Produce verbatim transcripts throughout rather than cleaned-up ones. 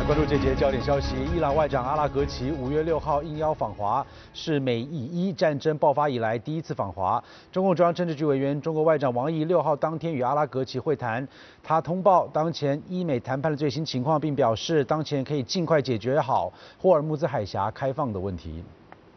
关注这节焦点消息，伊朗外长阿拉格齐五月六号应邀访华，是美以伊战争爆发以来第一次访华。中共中央政治局委员、中国外长王毅六号当天与阿拉格齐会谈，他通报当前伊美谈判的最新情况，并表示当前可以尽快解决好霍尔木兹海峡开放的问题。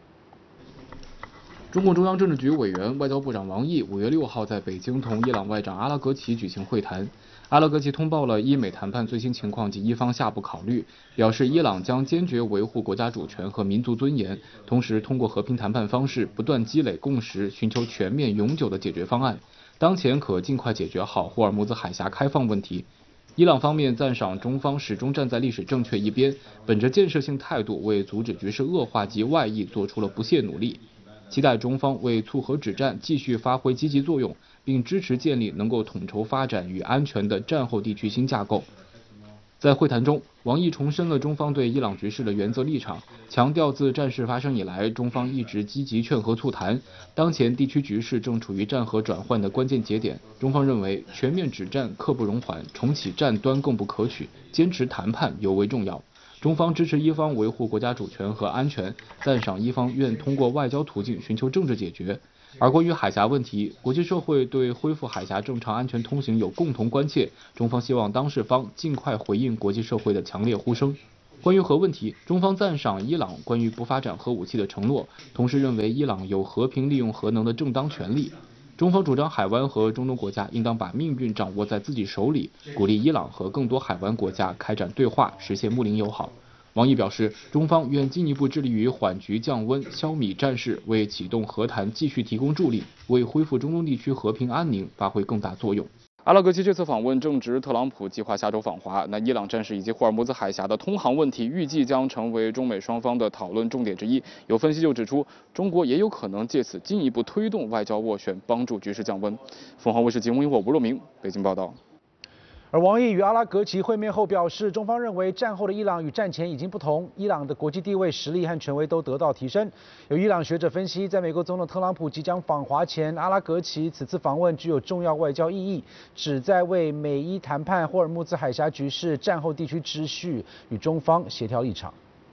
中共中央政治局委员、外交部长王毅五月六号在北京同伊朗外长阿拉格齐举行会谈。阿拉格齐通报了伊美谈判最新情况及伊方下步考虑，表示伊朗将坚决维护国家主权和民族尊严，同时通过和平谈判方式不断积累共识，寻求全面永久的解决方案。当前可尽快解决好霍尔木兹海峡开放问题。伊朗方面赞赏中方始终站在历史正确一边，本着建设性态度为阻止局势恶化及外溢做出了不懈努力。期待中方为促和止战继续发挥积极作用，并支持建立能够统筹发展与安全的战后地区新架构。在会谈中，王毅重申了中方对伊朗局势的原则立场，强调自战事发生以来，中方一直积极劝和促谈。当前地区局势正处于战和转换的关键节点，中方认为全面止战刻不容缓，重启战端更不可取，坚持谈判尤为重要。中方支持伊方维护国家主权和安全，赞赏伊方愿通过外交途径寻求政治解决。而关于海峡问题，国际社会对恢复海峡正常安全通行有共同关切，中方希望当事方尽快回应国际社会的强烈呼声。关于核问题，中方赞赏伊朗关于不发展核武器的承诺，同时认为伊朗有和平利用核能的正当权利。中方主张海湾和中东国家应当把命运掌握在自己手里，鼓励伊朗和更多海湾国家开展对话，实现睦邻友好。王毅表示，中方愿进一步致力于缓局降温、消弭战事，为启动和谈继续提供助力，为恢复中东地区和平安宁发挥更大作用。阿拉格齐这次访问正值特朗普计划下周访华，那伊朗战事以及霍尔木兹海峡的通航问题，预计将成为中美双方的讨论重点之一。有分析就指出，中国也有可能借此进一步推动外交斡旋，帮助局势降温。凤凰卫视节目因我吴若明北京报道。 而王毅与阿拉格齐会面后表示，中方认为战后的伊朗与战前已经不同，伊朗的国际地位、实力和权威都得到提升。有伊朗学者分析，在美国总统特朗普即将访华前，阿拉格齐此次访问具有重要外交意义，旨在为美伊谈判霍尔木兹海峡局势、战后地区秩序与中方协调立场。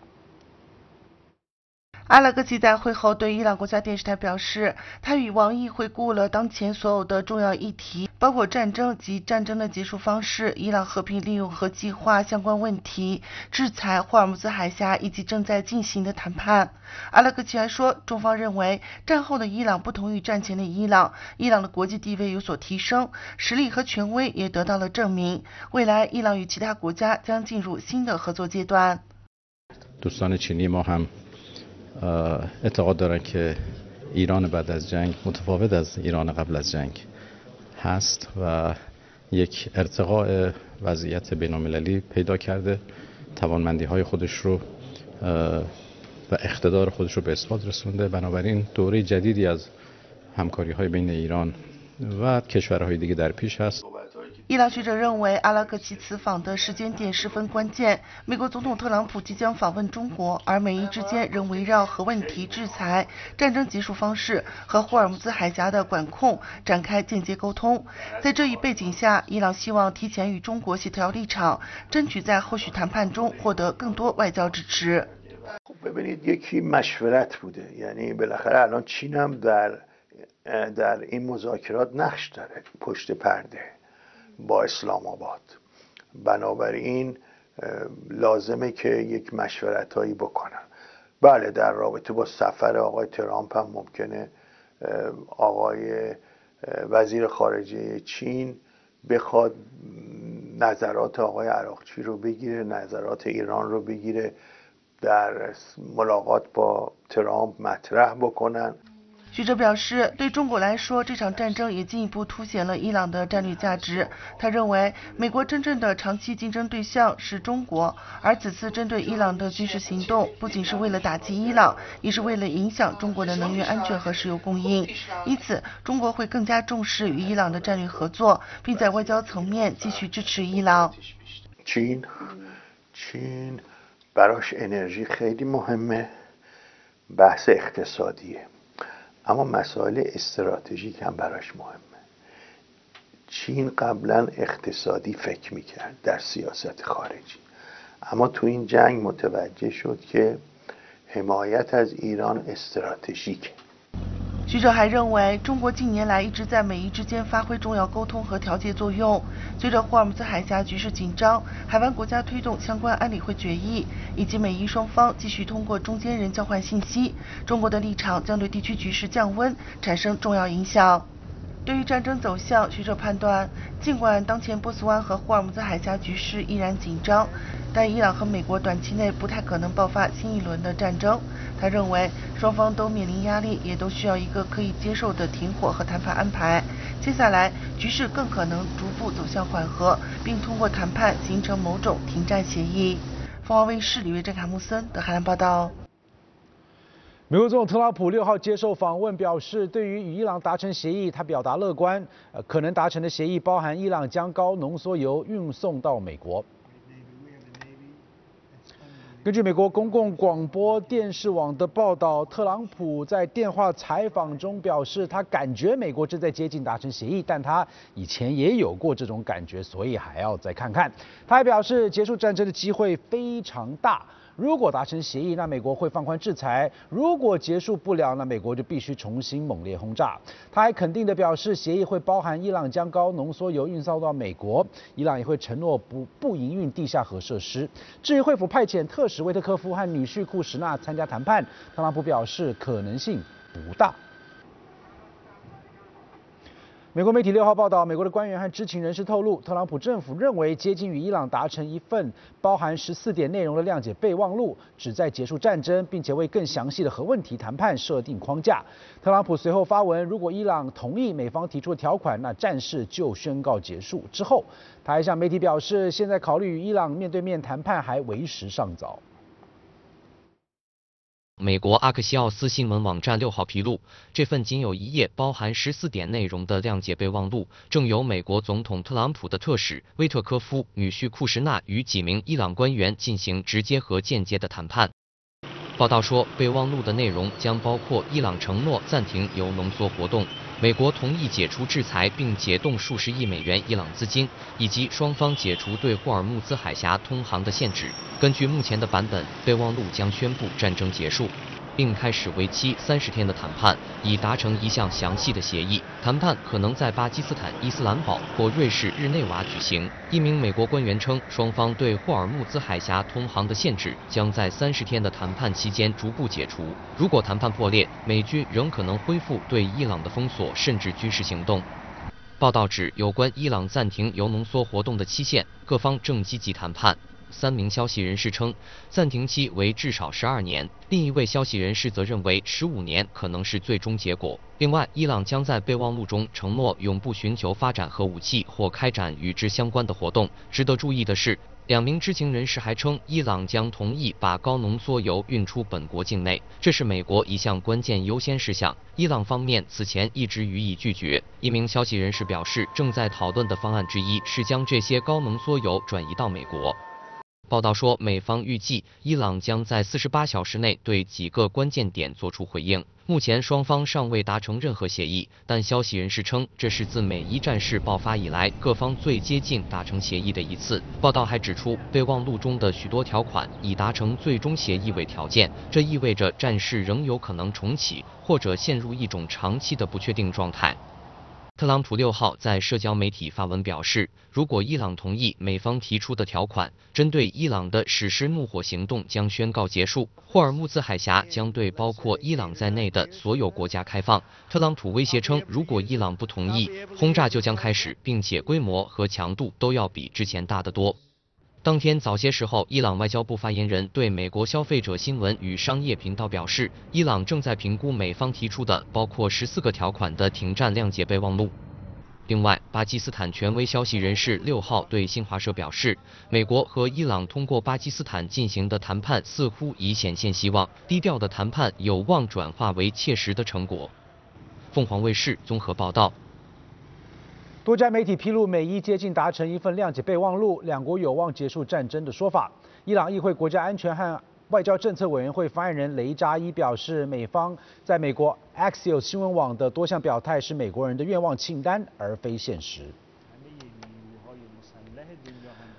阿拉格齐在会后对伊朗国家电视台表示，他与王毅回顾了当前所有的重要议题，包括战争及战争的结束方式、伊朗和平利用核计划相关问题、制裁霍尔木兹海峡以及正在进行的谈判。阿拉格齐还说，中方认为战后的伊朗不同于战前的伊朗，伊朗的国际地位有所提升，实力和权威也得到了证明，未来伊朗与其他国家将进入新的合作阶段。 دوستان چینی ما هم اعتقاد دارن که ایران بعد از جنگ متفاوت از ایران قبل از جنگ هست و یک ارتقاء وضعیت بین‌المللی پیدا کرده، توانمندی‌های خودش رو و اقتدار خودش رو به اثبات رسونده. بنابراین دوره جدیدی از همکاری‌های بین ایران و کشورهای دیگه در پیش هست. 伊朗学者认为，阿拉格齐此访的时间点十分关键。美国总统特朗普即将访问中国，而美伊之间仍围绕核问题、制裁、战争结束方式和霍尔木兹海峡的管控展开间接沟通。在这一背景下，伊朗希望提前与中国协调立场，争取在后续谈判中获得更多外交支持。 ببینید یکی مشورت بوده، یعنی بالاخره الان چین هم در در این مذاکرات نقش داره پشت پرده با اسلام آباد. بنابراین لازمه که یک مشورتایی بکنن. بله در رابطه با سفر آقای ترامپ هم ممکنه آقای وزیر خارجه چین بخواد نظرات آقای عراقچی رو بگیره، نظرات ایران رو بگیره، در ملاقات با ترامپ مطرح بکنن. 学者表示，对中国来说，这场战争也进一步凸显了伊朗的战略价值。他认为，美国真正的长期竞争对象是中国，而此次针对伊朗的军事行动，不仅是为了打击伊朗，也是为了影响中国的能源安全和石油供应。因此，中国会更加重视与伊朗的战略合作，并在外交层面继续支持伊朗。 چین چین براش انرژی خیلی مهمه، بحث اقتصادیه. اما مسائل استراتژیک هم براش مهمه. چین قبلا اقتصادی فکر میکرد در سیاست خارجی، اما تو این جنگ متوجه شد که حمایت از ایران استراتژیکه。 学者还认为，中国近年来一直在美伊之间发挥重要沟通和调解作用。随着霍尔木兹海峡局势紧张，海湾国家推动相关安理会决议，以及美伊双方继续通过中间人交换信息，中国的立场将对地区局势降温产生重要影响。对于战争走向，学者判断，尽管当前波斯湾和霍尔木兹海峡局势依然紧张，但伊朗和美国短期内不太可能爆发新一轮的战争。他认为，双方都面临压力，也都需要一个可以接受的停火和谈判安排。接下来，局势更可能逐步走向缓和，并通过谈判形成某种停战协议。凤凰卫视李维珍、卡穆森的海南报道。 美国总统特朗普六号接受访问表示，对于与伊朗达成协议，他表达乐观。呃，可能达成的协议包含伊朗将高浓缩铀运送到美国。根据美国公共广播电视网的报道，特朗普在电话采访中表示，他感觉美国正在接近达成协议，但他以前也有过这种感觉，所以还要再看看。他还表示，结束战争的机会非常大。如果达成协议，那美国会放宽制裁；如果结束不了，那美国就必须重新猛烈轰炸。他还肯定地表示，协议会包含伊朗将高浓缩铀运送到美国，伊朗也会承诺不不营运地下核设施。至于会否派遣特使威特科夫和女婿库什纳参加谈判，特朗普表示可能性不大。美国媒体六号报道，美国的官员和知情人士透露，特朗普政府认为接近与伊朗达成一份包含十四点内容的谅解备忘录，旨在结束战争，并且为更详细的核问题谈判设定框架。特朗普随后发文，如果伊朗同意美方提出的条款，那战事就宣告结束。之后，他还向媒体表示，现在考虑与伊朗面对面谈判还为时尚早。 美国阿克西奥斯新闻网站六号披露，这份仅有一页、包含十四点内容的谅解备忘录，正由美国总统特朗普的特使威特科夫、女婿库什纳与几名伊朗官员进行直接和间接的谈判。报道说，备忘录的内容将包括伊朗承诺暂停铀浓缩活动，美国同意解除制裁并解冻数十亿美元伊朗资金，以及双方解除对霍尔木兹海峡通航的限制。根据目前的版本，备忘录将宣布战争结束，并开始为期三十天的谈判，以达成一项详细的协议。谈判可能在巴基斯坦伊斯兰堡或瑞士日内瓦举行。一名美国官员称，双方对霍尔木兹海峡通航的限制将在三十天的谈判期间逐步解除。如果谈判破裂，美军仍可能恢复对伊朗的封锁，甚至军事行动。报道指，有关伊朗暂停铀浓缩活动的期限，各方正积极谈判。三名消息人士称，暂停期为至少十二年。另一位消息人士则认为，十五年可能是最终结果。另外，伊朗将在备忘录中承诺永不寻求发展核武器或开展与之相关的活动。值得注意的是，两名知情人士还称，伊朗将同意把高浓缩铀运出本国境内，这是美国一项关键优先事项。伊朗方面此前一直予以拒绝。一名消息人士表示，正在讨论的方案之一是将这些高浓缩铀转移到美国。报道说，美方预计伊朗将在四十八小时内对几个关键点作出回应。目前双方尚未达成任何协议，但消息人士称，这是自美伊战事爆发以来各方最接近达成协议的一次。报道还指出，备忘录中的许多条款以达成最终协议为条件，这意味着战事仍有可能重启，或者陷入一种长期的不确定状态。特朗普六号在社交媒体发文表示，如果伊朗同意美方提出的条款，针对伊朗的实施怒火行动将宣告结束，霍尔木兹海峡将对包括伊朗在内的所有国家开放。特朗普威胁称，如果伊朗不同意，轰炸就将开始，并且规模和强度都要比之前大得多。当天早些时候，伊朗外交部发言人对美国消费者新闻与商业频道表示，伊朗正在评估美方提出的包括十四个条款的停战谅解备忘录。另外，巴基斯坦权威消息人士六号对新华社表示，美国和伊朗通过巴基斯坦进行的谈判似乎已显现希望，低调的谈判有望转化为切实的成果。凤凰卫视综合报道。 多家媒体披露，美伊接近达成一份谅解备忘录，两国有望结束战争的说法。伊朗议会国家安全和外交政策委员会发言人雷扎伊表示，美方在美国 Axios 新闻网的多项表态是美国人的愿望清单，而非现实。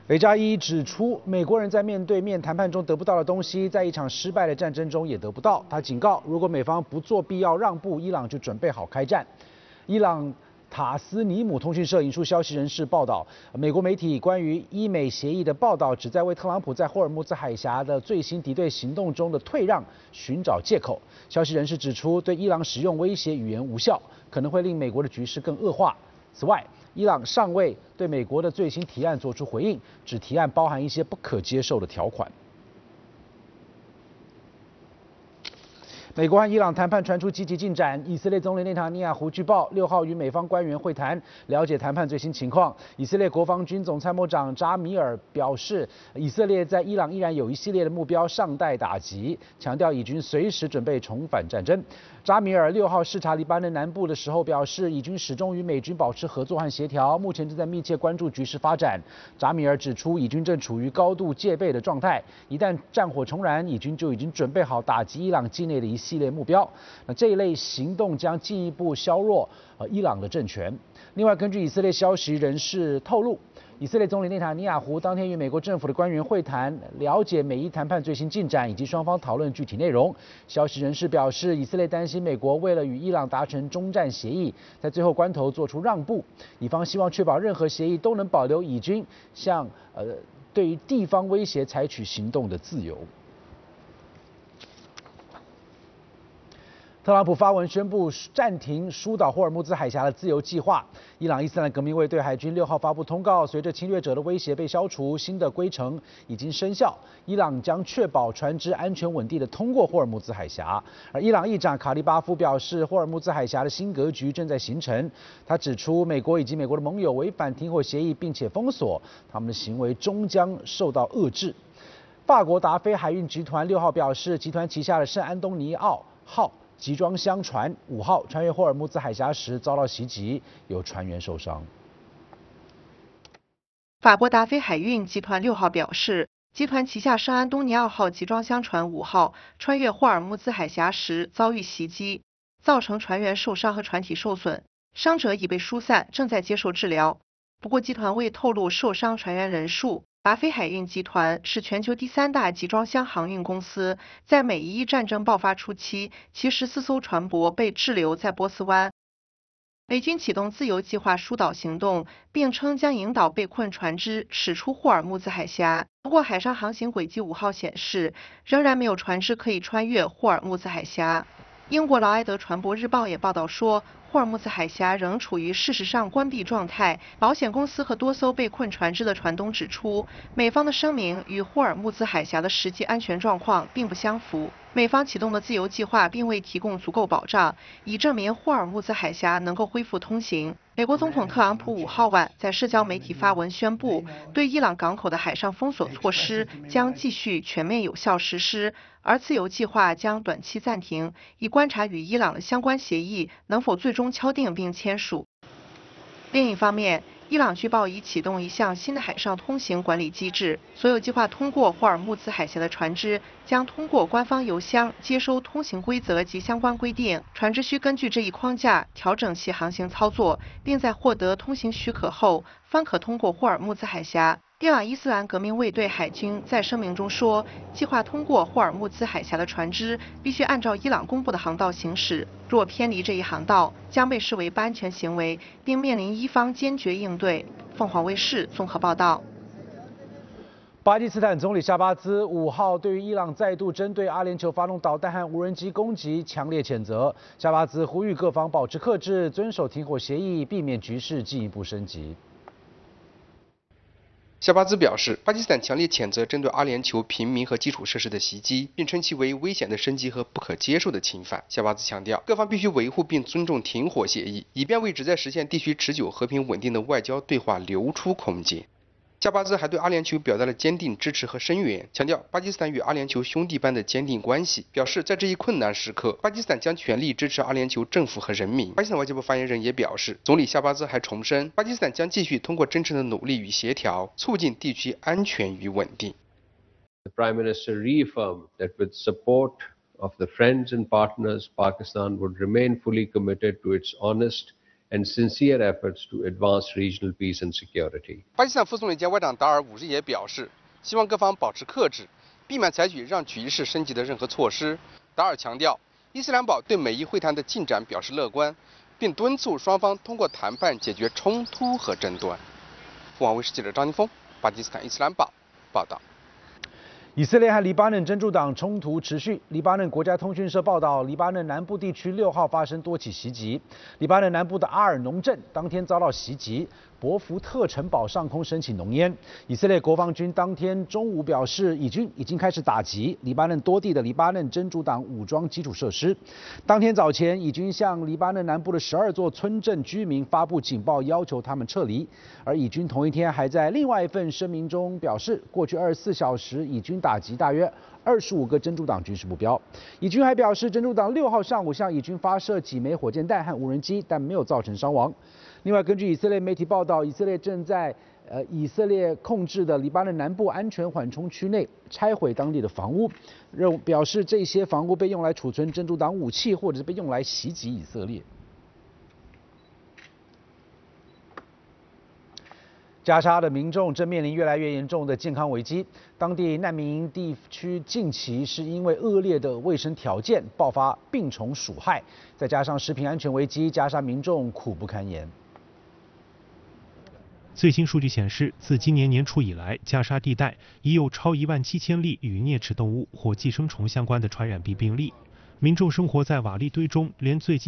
雷扎伊指出，美国人在面对面谈判中得不到的东西，在一场失败的战争中也得不到。他警告，如果美方不做必要让步，伊朗就准备好开战。伊朗塔斯尼姆通讯社引述消息人士报道，美国媒体关于伊美协议的报道旨在为特朗普在霍尔木兹海峡的最新敌对行动中的退让寻找借口。消息人士指出，对伊朗使用威胁语言无效，可能会令美国的局势更恶化。此外，伊朗尚未对美国的最新提案作出回应，指提案包含一些不可接受的条款。美国和伊朗谈判传出积极进展，以色列总理内塔尼亚胡据报，六号与美方官员会谈，了解谈判最新情况。以色列国防军总参谋长扎米尔表示，以色列在伊朗依然有一系列的目标尚待打击，强调以军随时准备重返战争。扎米尔六号视察黎巴嫩南部的时候表示，以军始终与美军保持合作和协调，目前正在密切关注局势发展。扎米尔指出，以军正处于高度戒备的状态，一旦战火重燃，以军就已经准备好打击伊朗境内的一系列目标。那这一类行动将进一步削弱呃伊朗的政权。另外，根据以色列消息人士透露，以色列总理内塔尼亚胡当天与美国政府的官员会谈，了解美伊谈判最新进展以及双方讨论具体内容。消息人士表示，以色列担心美国为了与伊朗达成终战协议，在最后关头做出让步，以方希望确保任何协议都能保留以军向呃对于地方威胁采取行动的自由。特朗普发文宣布暂停疏导霍尔木兹海峡的自由计划。伊朗伊斯兰革命卫队海军六号发布通告，随着侵略者的威胁被消除，新的规程已经生效。伊朗将确保船只安全稳定的通过霍尔木兹海峡。而伊朗议长卡利巴夫表示，霍尔木兹海峡的新格局正在形成。他指出，美国以及美国的盟友违反停火协议，并且封锁他们的行为，终将受到遏制。法国达菲海运集团六号表示，集团旗下的圣安东尼奥号集装箱船五号穿越霍尔木兹海峡时遭到袭击，有船员受伤。 法国达菲海运集团六号表示，集团旗下圣安东尼奥号集装箱船五号穿越霍尔木兹海峡时遭遇袭击，造成船员受伤和船体受损，伤者已被疏散，正在接受治疗。不过，集团未透露受伤船员人数。达菲海运集团是全球第三大集装箱航运公司，在美伊战争爆发初期，其十四艘船舶被滞留在波斯湾。美军启动自由计划疏导行动，并称将引导被困船只驶出霍尔木兹海峡。不过，海上航行轨迹五号显示，仍然没有船只可以穿越霍尔木兹海峡。英国劳埃德船舶日报也报道说，霍尔木兹海峡仍处于事实上关闭状态。保险公司和多艘被困船只的船东指出，美方的声明与霍尔木兹海峡的实际安全状况并不相符。美方启动的自由计划并未提供足够保障，以证明霍尔木兹海峡能够恢复通行。美国总统特朗普五号晚在社交媒体发文宣布，对伊朗港口的海上封锁措施将继续全面有效实施，而自由计划将短期暂停，以观察与伊朗的相关协议能否最终敲定并签署。另一方面，伊朗据报已启动一项新的海上通行管理机制，所有计划通过霍尔木兹海峡的船只将通过官方邮箱接收通行规则及相关规定，船只需根据这一框架调整其航行操作，并在获得通行许可后方可通过霍尔木兹海峡。伊朗伊斯兰革命卫队海军在声明中说，计划通过霍尔木兹海峡的船只必须按照伊朗公布的航道行驶，若偏离这一航道，将被视为不安全行为，并面临伊方坚决应对。凤凰卫视综合报道。 巴基斯坦总理夏巴兹五号对于伊朗再度针对阿联酋发动导弹和无人机攻击强烈谴责。夏巴兹呼吁各方保持克制，遵守停火协议，避免局势进一步升级。 夏巴兹表示，巴基斯坦强烈谴责针对阿联酋平民和基础设施的袭击，并称其为危险的升级和不可接受的侵犯。夏巴兹强调，各方必须维护并尊重停火协议，以便为旨在实现地区持久和平稳定的外交对话留出空间。夏巴兹还对阿联酋表达了坚定支持和声援，强调巴基斯坦与阿联酋兄弟般的坚定关系，表示在这一困难时刻，巴基斯坦将全力支持阿联酋政府和人民。巴基斯坦外交部发言人也表示，总理夏巴兹还重申，巴基斯坦将继续通过真诚的努力与协调，促进地区安全与稳定。 The Prime Minister reaffirmed that with support of the friends and partners, Pakistan would remain fully committed to its honest and sincere efforts to advance regional peace and security. 巴基斯坦副总理兼外长达尔五日也表示，希望各方保持克制，避免采取让局势升级的任何措施。达尔强调，伊斯兰堡对美伊会谈的进展表示乐观，并敦促双方通过谈判解决冲突和争端。凤凰卫视记者张宁峰，巴基斯坦伊斯兰堡报道。 以色列和黎巴嫩真主党冲突持续。黎巴嫩国家通讯社报道，黎巴嫩南部地区六号发生多起袭击。黎巴嫩南部的阿尔农镇当天遭到袭击，博福特城堡上空升起浓烟。以色列国防军当天中午表示，以军已经开始打击黎巴嫩多地的黎巴嫩真主党武装基础设施。当天早前，以军向黎巴嫩南部的十二座村镇居民发布警报，要求他们撤离。而以军同一天还在另外一份声明中表示，过去二十四小时，以军打击大约二十五个真主党军事目标。以军还表示，真主党六号上午向以军发射几枚火箭弹和无人机，但没有造成伤亡。另外，根据以色列媒体报道，以色列正在呃以色列控制的黎巴嫩南部安全缓冲区内拆毁当地的房屋，认表示这些房屋被用来储存真主党武器，或者是被用来袭击以色列。加沙的民众正面临越来越严重的健康危机，当地难民营地区近期是因为恶劣的卫生条件爆发病虫鼠害，再加上食品安全危机，加沙民众苦不堪言。 最新数据显示，自今年年初以来，加沙地带已有超一万七千例与啮齿动物或寄生虫相关的传染病病例。民众生活在瓦砾堆中，连最基